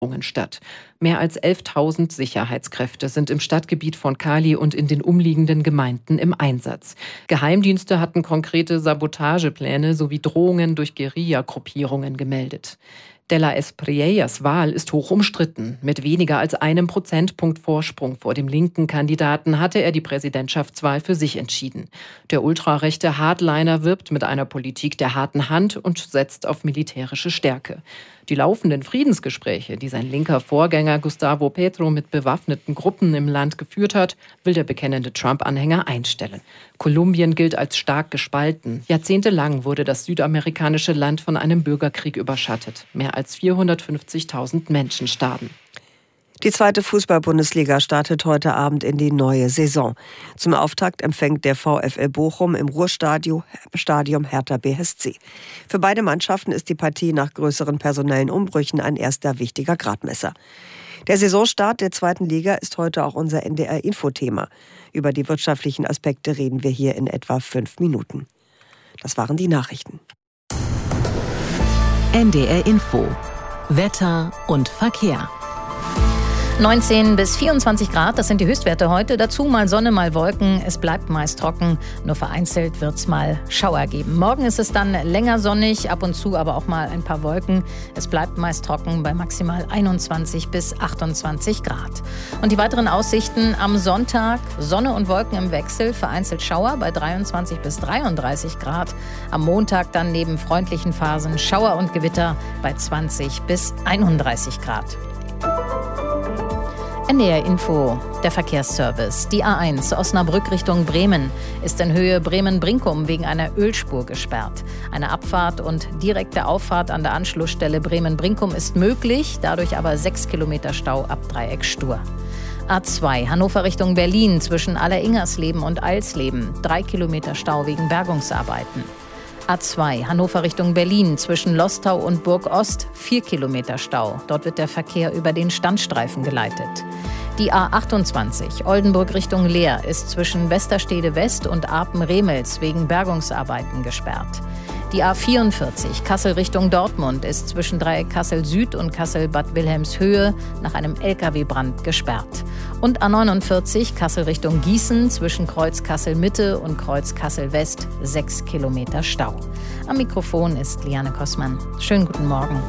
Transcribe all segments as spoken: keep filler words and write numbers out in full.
statt. Mehr als elftausend Sicherheitskräfte sind im Stadtgebiet von Cali und in den umliegenden Gemeinden im Einsatz. Geheimdienste hatten konkrete Sabotagepläne sowie Drohungen durch Guerilla-Gruppierungen gemeldet. De la Espriellas Wahl ist hoch umstritten. Mit weniger als einem Prozentpunkt Vorsprung vor dem linken Kandidaten hatte er die Präsidentschaftswahl für sich entschieden. Der ultrarechte Hardliner wirbt mit einer Politik der harten Hand und setzt auf militärische Stärke. Die laufenden Friedensgespräche, die sein linker Vorgänger Gustavo Petro mit bewaffneten Gruppen im Land geführt hat, will der bekennende Trump-Anhänger einstellen. Kolumbien gilt als stark gespalten. Jahrzehntelang wurde das südamerikanische Land von einem Bürgerkrieg überschattet. Mehr als vierhundertfünfzigtausend Menschen starben. Die zweite Fußball-Bundesliga startet heute Abend in die neue Saison. Zum Auftakt empfängt der VfL Bochum im Ruhrstadion Stadion Hertha B S C. Für beide Mannschaften ist die Partie nach größeren personellen Umbrüchen ein erster wichtiger Gradmesser. Der Saisonstart der zweiten Liga ist heute auch unser N D R-Info-Thema. Über die wirtschaftlichen Aspekte reden wir hier in etwa fünf Minuten. Das waren die Nachrichten. N D R-Info. Wetter und Verkehr. neunzehn bis vierundzwanzig Grad, das sind die Höchstwerte heute. Dazu mal Sonne, mal Wolken. Es bleibt meist trocken. Nur vereinzelt wird es mal Schauer geben. Morgen ist es dann länger sonnig, ab und zu aber auch mal ein paar Wolken. Es bleibt meist trocken bei maximal einundzwanzig bis achtundzwanzig Grad. Und die weiteren Aussichten am Sonntag: Sonne und Wolken im Wechsel, vereinzelt Schauer bei dreiundzwanzig bis dreiunddreißig Grad. Am Montag dann neben freundlichen Phasen Schauer und Gewitter bei zwanzig bis einunddreißig Grad. N D R-Info, der Verkehrsservice. Die A eins Osnabrück Richtung Bremen ist in Höhe Bremen-Brinkum wegen einer Ölspur gesperrt. Eine Abfahrt und direkte Auffahrt an der Anschlussstelle Bremen-Brinkum ist möglich, dadurch aber sechs Kilometer Stau ab Dreieck Stur. A zwei Hannover Richtung Berlin zwischen Alleringersleben und Eilsleben. Drei Kilometer Stau wegen Bergungsarbeiten. A zwei Hannover Richtung Berlin zwischen Lostau und Burg-Ost, vier Kilometer Stau. Dort wird der Verkehr über den Standstreifen geleitet. Die A achtundzwanzig Oldenburg Richtung Leer ist zwischen Westerstede West und Apen-Remels wegen Bergungsarbeiten gesperrt. Die A vierundvierzig Kassel Richtung Dortmund ist zwischen Dreieck Kassel Süd und Kassel-Bad Wilhelmshöhe nach einem L K W-Brand gesperrt. Und A neunundvierzig Kassel Richtung Gießen zwischen Kreuz Kassel Mitte und Kreuz Kassel West sechs Kilometer Stau. Am Mikrofon ist Liane Kossmann. Schönen guten Morgen.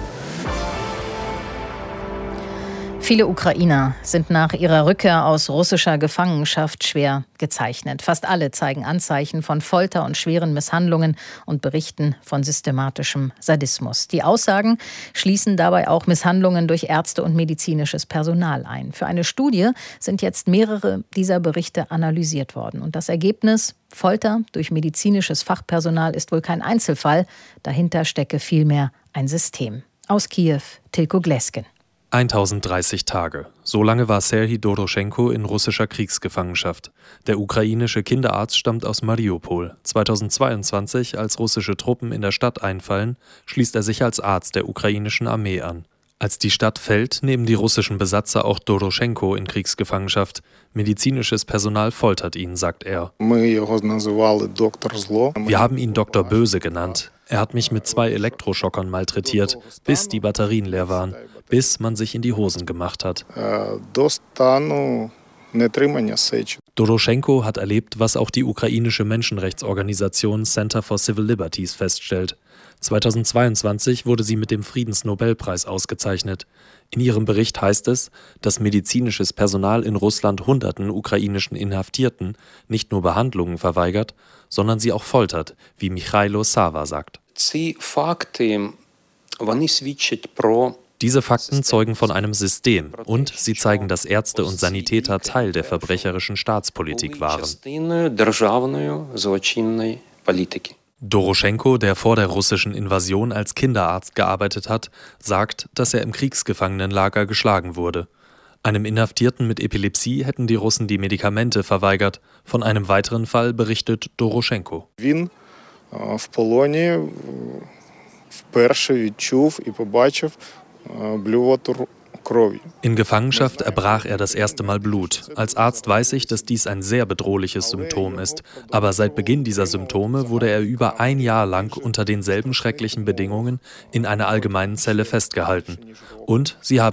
Viele Ukrainer sind nach ihrer Rückkehr aus russischer Gefangenschaft schwer gezeichnet. Fast alle zeigen Anzeichen von Folter und schweren Misshandlungen und berichten von systematischem Sadismus. Die Aussagen schließen dabei auch Misshandlungen durch Ärzte und medizinisches Personal ein. Für eine Studie sind jetzt mehrere dieser Berichte analysiert worden. Und das Ergebnis: Folter durch medizinisches Fachpersonal ist wohl kein Einzelfall. Dahinter stecke vielmehr ein System. Aus Kiew, Tilko Glesken. tausenddreißig Tage. So lange war Serhij Doroschenko in russischer Kriegsgefangenschaft. Der ukrainische Kinderarzt stammt aus Mariupol. zweitausendzweiundzwanzig, als russische Truppen in der Stadt einfallen, schließt er sich als Arzt der ukrainischen Armee an. Als die Stadt fällt, nehmen die russischen Besatzer auch Doroschenko in Kriegsgefangenschaft. Medizinisches Personal foltert ihn, sagt er. Wir haben ihn Doktor Böse genannt. Er hat mich mit zwei Elektroschockern malträtiert, bis die Batterien leer waren, bis man sich in die Hosen gemacht hat. Doroschenko hat erlebt, was auch die ukrainische Menschenrechtsorganisation Center for Civil Liberties feststellt. zweitausendzweiundzwanzig wurde sie mit dem Friedensnobelpreis ausgezeichnet. In ihrem Bericht heißt es, dass medizinisches Personal in Russland hunderten ukrainischen Inhaftierten nicht nur Behandlungen verweigert, sondern sie auch foltert, wie Michailo Sava sagt. Diese Fakten zeugen von einem System und sie zeigen, dass Ärzte und Sanitäter Teil der verbrecherischen Staatspolitik waren. Doroschenko, der vor der russischen Invasion als Kinderarzt gearbeitet hat, sagt, dass er im Kriegsgefangenenlager geschlagen wurde. Einem Inhaftierten mit Epilepsie hätten die Russen die Medikamente verweigert. Von einem weiteren Fall berichtet Doroschenko. In Gefangenschaft erbrach er das erste Mal Blut. Als Arzt weiß ich, dass dies ein sehr bedrohliches Symptom ist. Aber seit Beginn dieser Symptome wurde er über ein Jahr lang unter denselben schrecklichen Bedingungen in einer allgemeinen Zelle festgehalten. Und sie haben